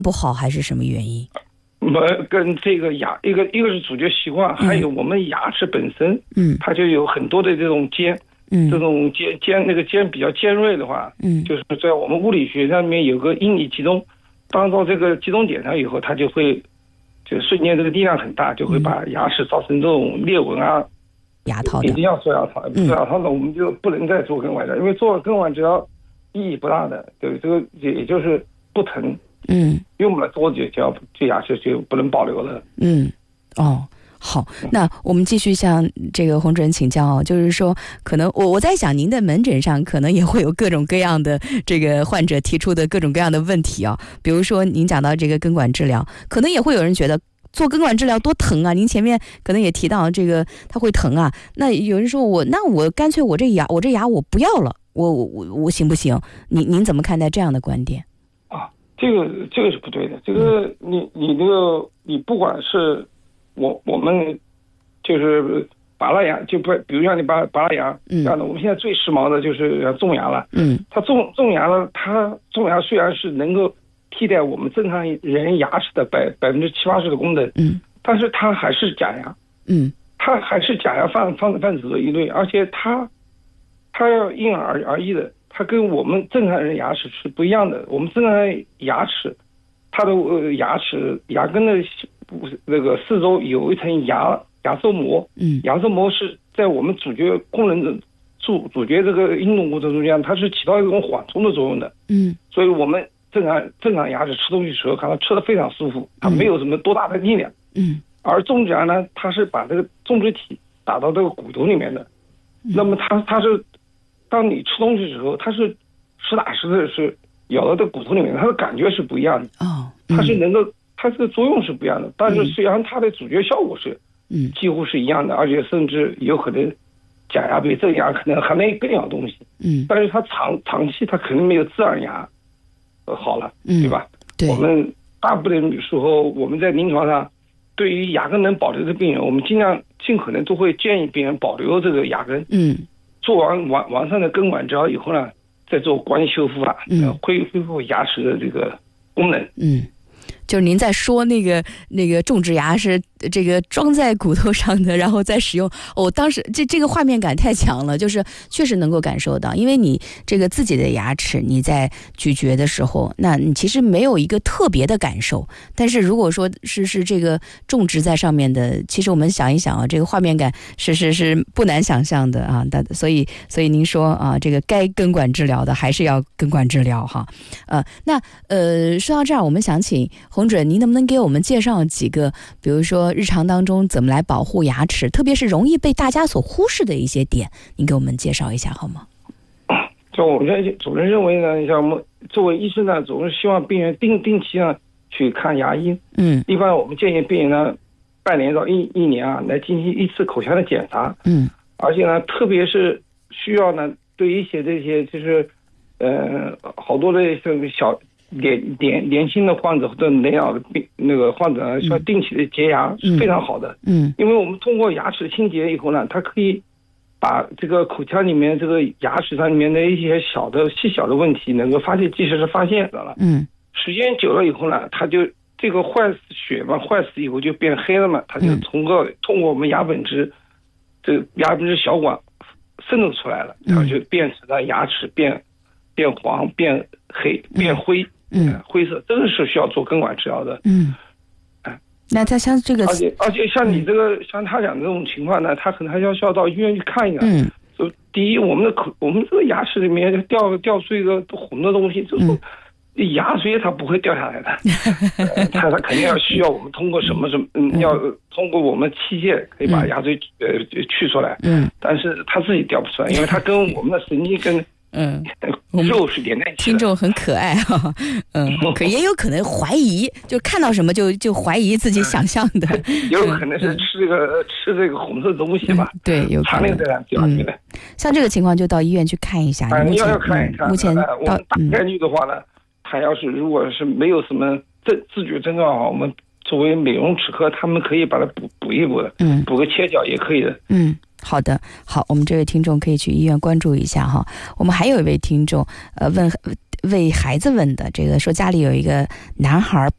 不好还是什么原因？ 跟这个一个是咀嚼习惯，还有我们牙齿本身，它就有很多的这种尖，这种那个尖比较尖锐的话，就是在我们物理学上面有个应力集中，当到这个集中点上以后，它就会就瞬间这个力量很大，就会把牙齿造成这种裂纹啊。 牙套的一定要做牙套，不做牙套的我们就不能再做根管治疗，因为做根管治疗意义不大的，对这个也就是不疼，用不了多久就牙齿就不能保留了。 好，那我们继续向这个洪主任请教，就是说可能我在想您的门诊上可能也会有各种各样的这个患者提出的各种各样的问题啊，比如说您讲到这个根管治疗，可能也会有人觉得做根管治疗多疼啊，您前面可能也提到这个它会疼啊，那有人说我干脆我这牙我不要了，我行不行？您怎么看待这样的观点？ 这个是不对的，这个你不管是我们就是拔了牙，就不比如像你拔了牙，这样的我们现在最时髦的就是种牙了，它种牙了，它种牙虽然是能够替代我们正常人牙齿的70%-80%的功能，但是它还是假牙，它还是假牙泛指的一类，而且它要因人而异的，它跟我们正常人牙齿是不一样的。我们正常人牙齿，它的牙根的那个四周有一层牙周膜，牙周膜是在我们咀嚼功能的咀嚼这个运动过程中间，它是起到一种缓冲的作用的，所以我们正常牙齿吃东西的时候，看它吃得非常舒服，它没有什么多大的力量。而种植牙呢，它是把这个种植体打到这个骨头里面的，那么它是当你吃东西的时候，它是实打实的是咬到这骨头里面，它的感觉是不一样的。它是能够它这个作用是不一样的，但是虽然它的咀嚼效果是几乎是一样的，而且甚至有可能假牙比正牙可能还能更咬东西。但是它长期它肯定没有自然牙好了，对吧？对。我们大部分时候我们在临床上，对于牙根能保留的病人，我们尽可能都会建议病人保留这个牙根。做完善的根管治疗以后呢，再做关修复法，恢复牙齿的这个功能。 就是您在说那个种植牙是这个装在骨头上的，然后再使用。当时这个画面感太强了，就是确实能够感受到，因为你这个自己的牙齿你在咀嚼的时候，那你其实没有一个特别的感受，但是如果说是这个种植在上面的，其实我们想一想啊，这个画面感是不难想象的啊。所以您说啊，这个该根管治疗的还是要根管治疗哈。说到这儿，我们想请洪主任，您能不能给我们介绍几个，比如说日常当中怎么来保护牙齿，特别是容易被大家所忽视的一些点，您给我们介绍一下好吗？ 就我们总是认为呢，像我们作为医生呢，总是希望病人定期呢去看牙医。一般我们建议病人呢，半年到一年啊，来进行一次口腔的检查。而且呢，特别是需要呢，对于一些这些就是好多的这个小年轻的患者或者年老的那个患者需要定期的洁牙是非常好的。因为我们通过牙齿清洁以后呢，它可以把这个口腔里面这个牙齿上里面的一些细小的问题能够及时的发现到了。时间久了以后呢，它就这个坏死以后就变黑了嘛，它就通过我们牙本质这个牙本质小管渗透出来了，然后就变成了牙齿变黄、变黑、变灰。灰色，这个是需要做根管治疗的。 那他像这个， 而且像你这个像他讲的这种情况呢，他可能还需要到医院去看一看。就第一，我们这个牙齿里面掉出一个红的东西，就是牙髓它不会掉下来的，它肯定需要我们通过什么要通过我们器械可以把牙髓去出来。但是它自己掉不出来，因为它跟我们的神经跟肉是连在一起的。 听众很可爱哈，可也有可能怀疑，就看到什么就怀疑自己想象的， 有可能是吃这个红色东西吧。 对，有可能。像这个情况就到医院去看一下。 你要看一看。目前我们大概率的话呢，他如果是没有什么自觉症状的话，我们作为美容齿科，他们可以把它补一补的，补个切角也可以的。好的，好，我们这位听众可以去医院关注一下哈。我们还有一位听众，为孩子问的，这个说家里有一个男孩